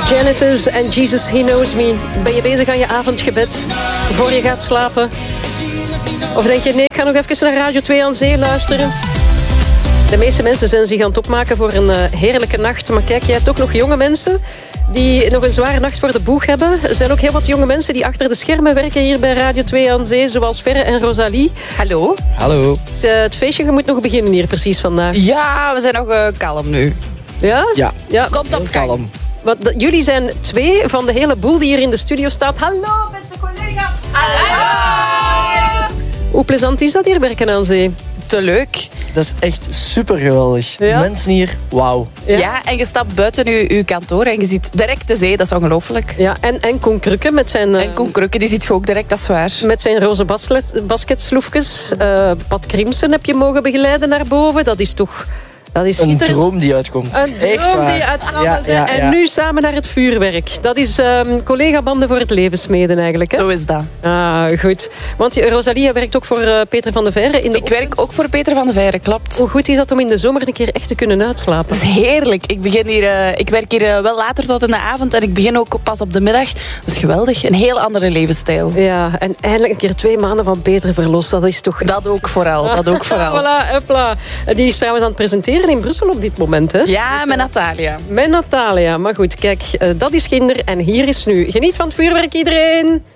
Genesis en Jesus, He Knows Me. Ben je bezig aan je avondgebed voor je gaat slapen? Of denk je, nee, ik ga nog even naar Radio 2 aan Zee luisteren? De meeste mensen zijn zich aan het opmaken voor een heerlijke nacht. Maar kijk, je hebt ook nog jonge mensen die nog een zware nacht voor de boeg hebben. Er zijn ook heel wat jonge mensen die achter de schermen werken hier bij Radio 2 aan Zee, zoals Verre en Rosalie. Hallo. Hallo. Het feestje moet nog beginnen hier precies vandaag. Ja, we zijn nog kalm nu. Ja? Ja. Komt op gang. Kalm. Want jullie zijn 2 van de hele boel die hier in de studio staat. Hallo, beste collega's. Hallo. Hoe plezant is dat hier werken aan Zee? Te leuk. Dat is echt super geweldig. Ja? De mensen hier, wauw. Ja, en je stapt buiten uw kantoor en je ziet direct de zee. Dat is ongelooflijk. Ja, en Koen Krukke met zijn... En Koen Krukke, die ziet je ook direct, dat is waar. Met zijn roze basketsloefjes. Pat Crimsen heb je mogen begeleiden naar boven. Dat is toch... Dat is Een droom die uitkomt. Een Echt droom waar. die uitkomt. Ja. En nu samen naar het vuurwerk. Dat is collega-banden voor het levensmeden eigenlijk. Hè? Zo is dat. Ah, goed. Want Rosalie werkt ook voor Peter van de Veire. Ik werk ook voor Peter van de Veire, klopt. Hoe goed is dat om in de zomer een keer echt te kunnen uitslapen? Dat is heerlijk. Ik werk hier wel later tot in de avond en ik begin ook pas op de middag. Dat is geweldig. Een heel andere levensstijl. Ja, en eindelijk een keer 2 maanden van Peter verlost. Dat is toch... Dat ook vooral. Dat ook vooral. Voilà, hopla. Die is trouwens aan het presenteren in Brussel op dit moment. Hè? Ja, met Natalia. Met Natalia. Maar goed, kijk, dat is Ginder. En hier is nu. Geniet van het vuurwerk, iedereen.